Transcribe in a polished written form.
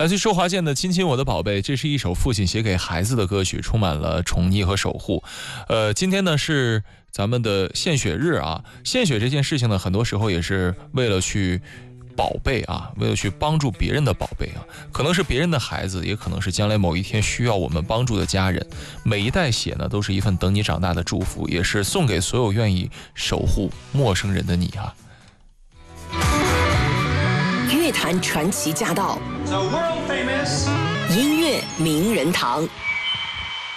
来自周华健的《亲亲我的宝贝》，这是一首父亲写给孩子的歌曲，充满了宠溺和守护。今天呢是咱们的献血日啊，献血这件事情呢，很多时候也是为了去宝贝啊，为了去帮助别人的宝贝啊，可能是别人的孩子，也可能是将来某一天需要我们帮助的家人。每一袋血呢，都是一份等你长大的祝福，也是送给所有愿意守护陌生人的你啊。 乐坛传奇驾到，音乐名人堂。